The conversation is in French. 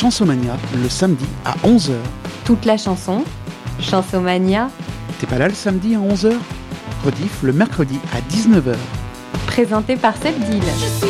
Chansomania le samedi à 11h. Toute la chanson, Chansomania. T'es pas là le samedi à 11h ? Rediff le mercredi à 19h. Présenté par Seb Deal.